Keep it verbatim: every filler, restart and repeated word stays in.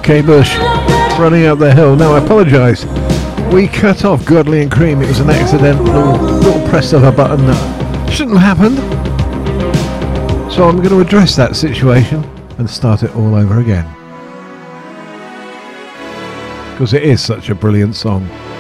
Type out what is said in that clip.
Kate Bush, Running Up the Hill. No, I apologise. We cut off Godley and Cream. It was an accidental little press of a button that shouldn't have happened. So I'm going to address that situation and start it all over again. Because it is such a brilliant song.